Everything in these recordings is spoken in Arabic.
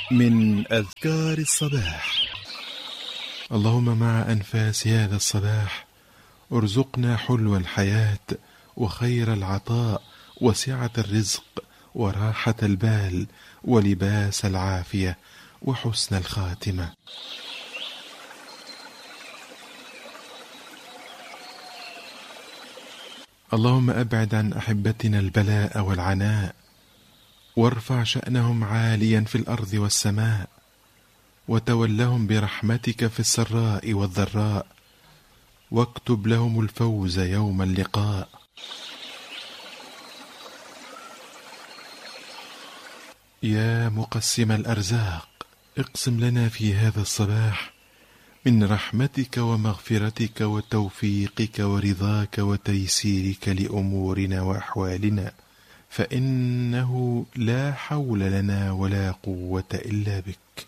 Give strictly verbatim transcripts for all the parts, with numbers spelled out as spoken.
من أذكار الصباح. اللهم مع أنفاس هذا الصباح ارزقنا حلو الحياة وخير العطاء وسعة الرزق وراحة البال ولباس العافية وحسن الخاتمة. اللهم أبعد عن أحبتنا البلاء والعناء وارفع شأنهم عاليا في الأرض والسماء وتولهم برحمتك في السراء والضراء واكتب لهم الفوز يوم اللقاء. يا مقسم الأرزاق اقسم لنا في هذا الصباح من رحمتك ومغفرتك وتوفيقك ورضاك وتيسيرك لأمورنا وأحوالنا، فإنه لا حول لنا ولا قوة إلا بك.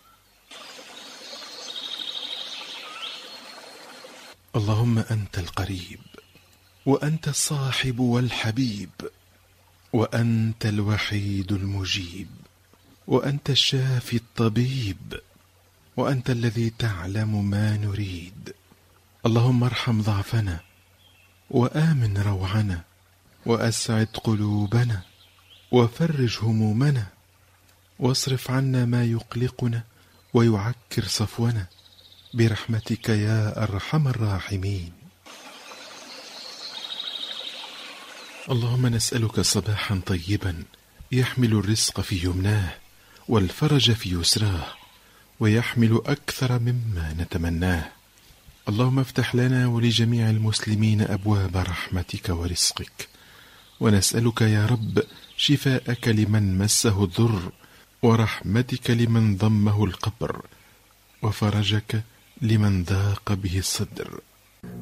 اللهم أنت القريب وأنت الصاحب والحبيب وأنت الوحيد المجيب وأنت الشافي الطبيب وأنت الذي تعلم ما نريد. اللهم ارحم ضعفنا وآمن روعنا وأسعد قلوبنا وفرج همومنا واصرف عنا ما يقلقنا ويعكر صفونا برحمتك يا أرحم الراحمين. اللهم نسألك صباحا طيبا يحمل الرزق في يمناه والفرج في يسراه ويحمل أكثر مما نتمناه. اللهم افتح لنا ولجميع المسلمين أبواب رحمتك ورزقك، ونسألك يا رب شفاءك لمن مسه الضر ورحمتك لمن ضمه القبر وفرجك لمن ضاق به الصدر.